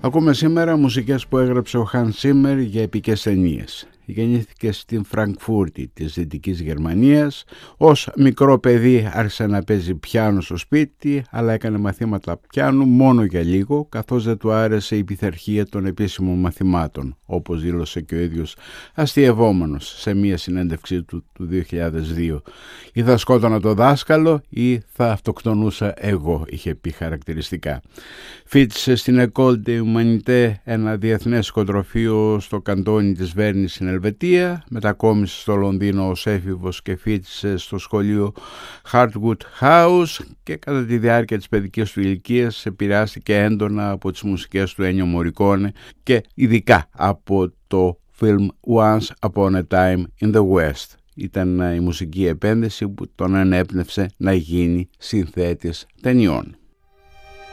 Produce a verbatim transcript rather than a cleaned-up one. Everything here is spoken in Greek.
Ακούμε σήμερα μουσικές που έγραψε ο Hans Zimmer για επικές ταινίες. Γεννήθηκε στην Φραγκφούρτη της Δυτικής Γερμανίας. Ως μικρό παιδί άρχισε να παίζει πιάνο στο σπίτι, αλλά έκανε μαθήματα πιάνου μόνο για λίγο, καθώς δεν του άρεσε η πειθαρχία των επίσημων μαθημάτων, όπως δήλωσε και ο ίδιος αστειευόμενος σε μία συνέντευξή του του δύο χιλιάδες δύο. Ή θα σκότωνα το δάσκαλο ή θα αυτοκτονούσα εγώ, είχε πει χαρακτηριστικά. Φοιτησε στην École des Humanités, ένα διεθνές οικοτροφείο στο καντόνι της Βέρνης στην Ελβετία, μετακόμισε στο Λονδίνο ως έφηβος και φοιτησε στο σχολείο Hartwood House και κατά τη διάρκεια της παιδικής του ηλικίας επηρεάστηκε έντονα από τις μουσικές του Ennio Morricone και ειδικά από το film Once Upon a Time in the West. Ήταν η μουσική επένδυση που τον ενέπνευσε να γίνει συνθέτης ταινιών.